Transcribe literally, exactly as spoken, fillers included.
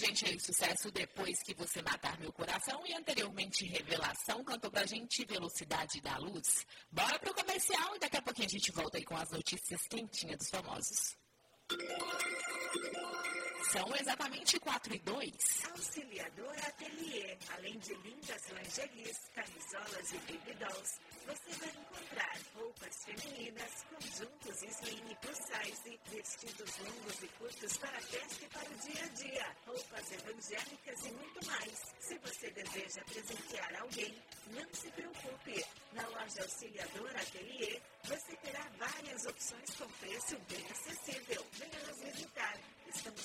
gente aí, sucesso depois que você matar meu coração e anteriormente Revelação cantou pra gente Velocidade da Luz. Bora pro comercial e daqui a pouquinho a gente volta aí com as notícias quentinhas dos famosos. São exatamente quatro e dois. Auxiliador Ateliê. Além de lindas lingeries, camisolas e baby dolls, você vai encontrar roupas femininas, conjuntos slim plus size, vestidos longos e curtos para a festa e para o dia a dia, roupas evangélicas e muito mais. Se você deseja presentear alguém, não se preocupe. Na loja Auxiliador Ateliê, você terá várias opções com preço bem acessível. Venha nos visitar. Estamos